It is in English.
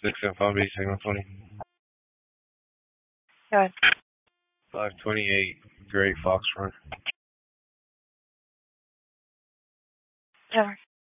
6 and 5 B, signal 20. Go ahead. 528, Great Fox Run. Over.